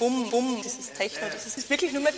Bum, Bum, dieses Techno, das ist wirklich nur mehr